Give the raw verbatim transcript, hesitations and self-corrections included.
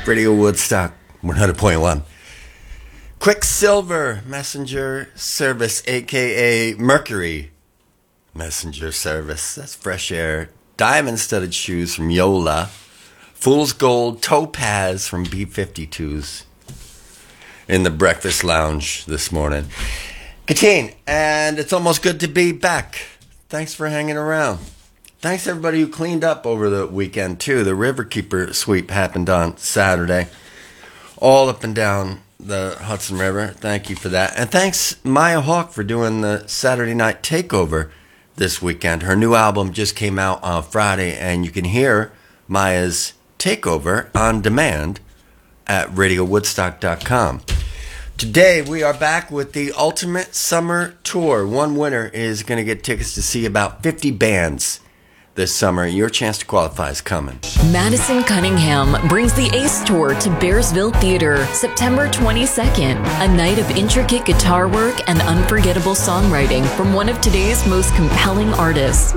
Radio Woodstock, one hundred point one. Quicksilver Messenger Service, a k a. Mercury Messenger Service. That's Fresh Air. Diamond-studded shoes from Yola. Fool's Gold Topaz from B fifty-twos. In the breakfast lounge this morning. Katine, and it's almost good to be back. Thanks for hanging around. Thanks to everybody who cleaned up over the weekend, too. The Riverkeeper sweep happened on Saturday. All up and down the Hudson River. Thank you for that. And thanks, Maya Hawke, for doing the Saturday Night Takeover this weekend. Her new album just came out on Friday, and you can hear Maya's Takeover on demand at radio woodstock dot com. Today, we are back with the Ultimate Summer Tour. One winner is going to get tickets to see about fifty bands this summer. Your chance to qualify is coming. Madison Cunningham brings the Ace Tour to Bearsville Theater September twenty-second. A night of intricate guitar work and unforgettable songwriting from one of today's most compelling artists.